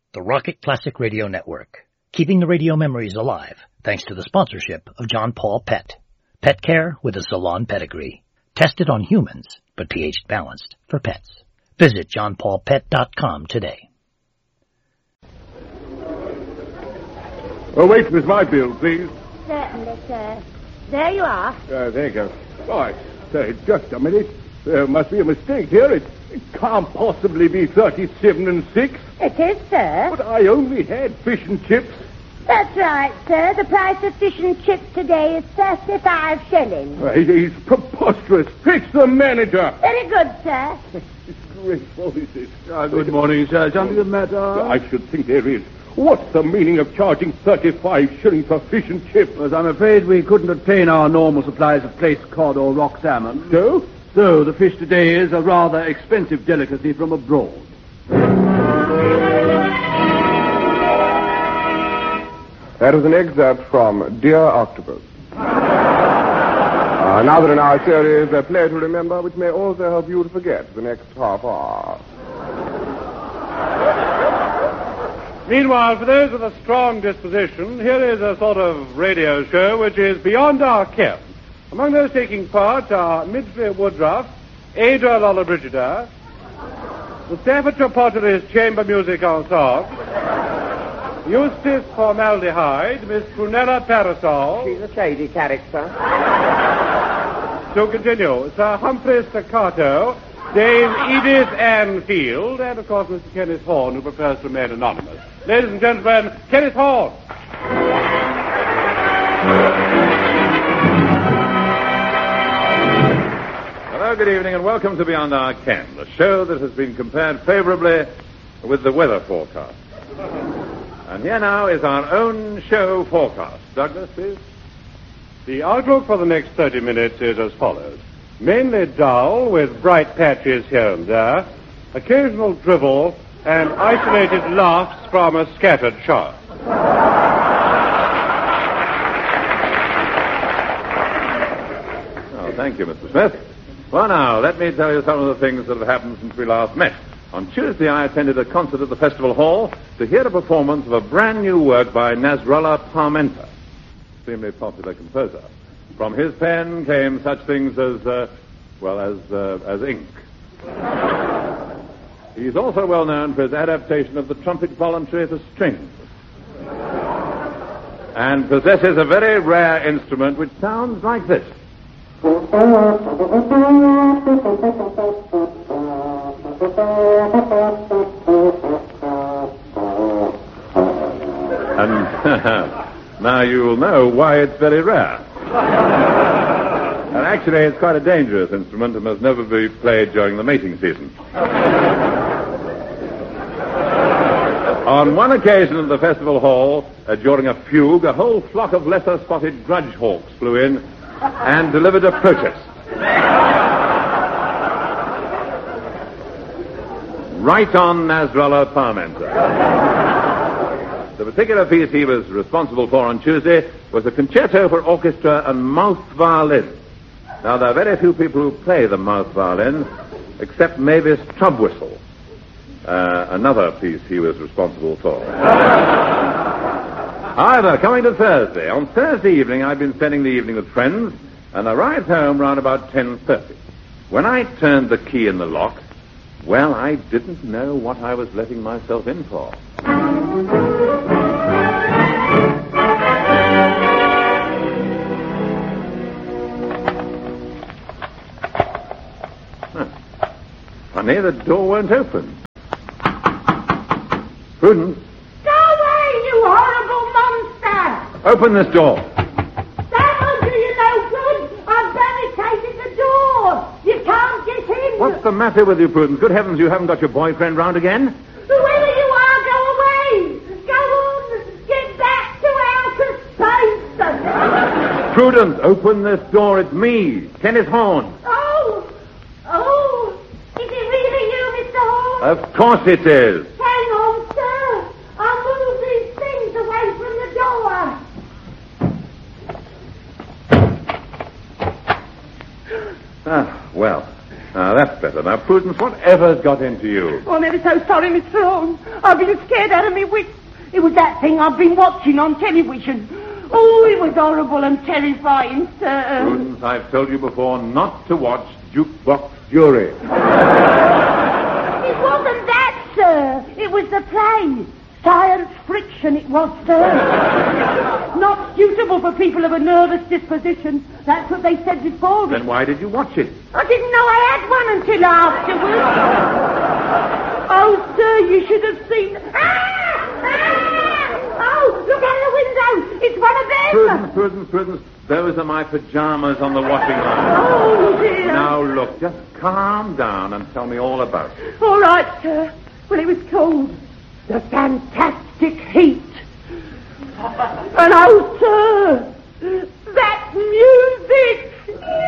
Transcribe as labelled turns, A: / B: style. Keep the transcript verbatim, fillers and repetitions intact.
A: the Rocket Classic Radio Network, keeping the radio memories alive thanks to the sponsorship of John Paul Pet. Pet care with a salon pedigree. Tested on humans, but pH balanced for pets. Visit john paul pet dot com today.
B: Oh, wait with my bill, please.
C: Certainly, sir. There you are.
B: Uh, there you go. Oh, I say, just a minute. There must be a mistake here. It, it can't possibly be thirty-seven and six.
C: It is, sir.
B: But I only had fish and chips.
C: That's right, sir. The price of fish and chips today is thirty-five shillings.
B: Uh, he's preposterous. Fix the manager.
C: Very good, sir.
B: Disgraceful, is it?
D: Uh, good morning, sir. Something the matter?
B: I should think there is. What's the meaning of charging thirty-five shillings for fish and chips?
D: Well, I'm afraid we couldn't obtain our normal supplies of placed cod or rock salmon.
B: So?
D: So the fish today is a rather expensive delicacy from abroad.
E: That was an excerpt from Dear Octopus. uh, another in our series, A Play to Remember, which may also help you to forget the next half hour.
F: Meanwhile, for those with a strong disposition, here is a sort of radio show which is beyond our ken. Among those taking part are Midgley Woodruff, Ada Lollobrigida, the Staffordshire Potteries Chamber Music Ensemble, Eustace Formaldehyde, Miss Prunella Parasol.
G: She's a shady character.
F: To continue, Sir Humphrey Staccato, Dame Edith Ann Field, and, of course, Mister Kenneth Horne, who prefers to remain anonymous. Ladies and gentlemen, Kenneth Horne.
H: Hello, good evening, and welcome to Beyond Our Ken, the show that has been compared favorably with the weather forecast. And here now is our own show forecast. Douglas, please.
F: The outlook for the next thirty minutes is as follows. Mainly dull, with bright patches here and there, occasional drivel, and isolated laughs from a scattered shower.
H: Oh, thank you, Mister Smith. Well, now, let me tell you some of the things that have happened since we last met. On Tuesday, I attended a concert at the Festival Hall to hear a performance of a brand new work by Nasrallah Parmenter, extremely popular composer. From his pen came such things as, uh, well, as, uh, as ink. He's also well known for his adaptation of the trumpet voluntary for strings, and possesses a very rare instrument which sounds like this. And now you'll know why it's very rare. And actually, it's quite a dangerous instrument and must never be played during the mating season. On one occasion at the Festival Hall, uh, during a fugue, a whole flock of lesser-spotted grudge hawks flew in and delivered a protest. Right on Nasrallah Parmenter. The particular piece he was responsible for on Tuesday was a concerto for orchestra and mouth violin. Now, there are very few people who play the mouth violin, except Mavis Trubwhistle, uh, another piece he was responsible for. However, coming to Thursday, on Thursday evening I'd been spending the evening with friends, and arrived home round about ten thirty. When I turned the key in the lock, well, I didn't know what I was letting myself in for. Funny, the door won't open. Prudence.
C: Go away, you horrible monster!
H: Open this door.
C: That will do you no good. I've barricaded the door. You can't get in.
H: What's the matter with you, Prudence? Good heavens, you haven't got your boyfriend round again?
C: Whoever you are, go away. Go on. Get back to outer space.
H: Prudence, open this door. It's me, Kenneth Horne.
C: Oh. Oh. Is it really you, Mister Horne?
H: Of course it is.
C: Hang on, sir. I'll move these things away from the door.
H: Ah, well, now that's better. Now, Prudence, whatever's got into you?
C: Oh, I'm ever so sorry, Mister Holmes. I've been scared out of me wits. It was that thing I've been watching on television. Oh, it was horrible and terrifying, sir.
H: Prudence, I've told you before not to watch Jukebox Jury.
C: It wasn't that, sir. It was the play. Science friction it was, sir. Not suitable for people of a nervous disposition. That's what they said before.
H: Then why did you watch it?
C: I didn't know I had one until afterwards. Oh, sir, you should have seen... Ah! Ah! Oh, look out the window. It's one of them.
H: Prudence, Prudence, Prudence. Those are my pajamas on the washing line.
C: Oh, dear.
H: Now, look, just calm down and tell me all about it.
C: All right, sir. Well, it was cold. The fantastic heat. And oh, sir, that music!